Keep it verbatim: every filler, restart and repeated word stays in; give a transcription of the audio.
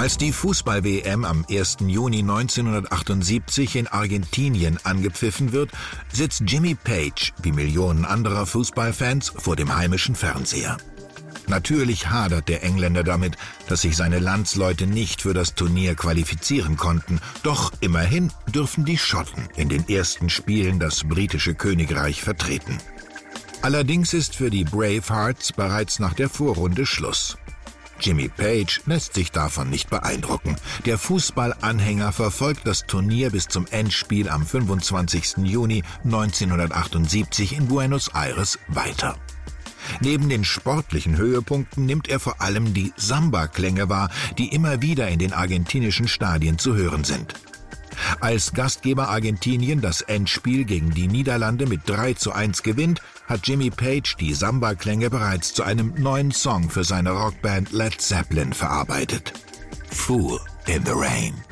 Als die Fußball-W M am ersten Juni neunzehnhundertachtundsiebzig in Argentinien angepfiffen wird, sitzt Jimmy Page, wie Millionen anderer Fußballfans, vor dem heimischen Fernseher. Natürlich hadert der Engländer damit, dass sich seine Landsleute nicht für das Turnier qualifizieren konnten. Doch immerhin dürfen die Schotten in den ersten Spielen das britische Königreich vertreten. Allerdings ist für die Bravehearts bereits nach der Vorrunde Schluss. Jimmy Page lässt sich davon nicht beeindrucken. Der Fußballanhänger verfolgt das Turnier bis zum Endspiel am fünfundzwanzigsten Juni neunzehnhundertachtundsiebzig in Buenos Aires weiter. Neben den sportlichen Höhepunkten nimmt er vor allem die Samba-Klänge wahr, die immer wieder in den argentinischen Stadien zu hören sind. Als Gastgeber Argentinien das Endspiel gegen die Niederlande mit drei zu eins gewinnt, hat Jimmy Page die Samba-Klänge bereits zu einem neuen Song für seine Rockband Led Zeppelin verarbeitet. Fool in the Rain.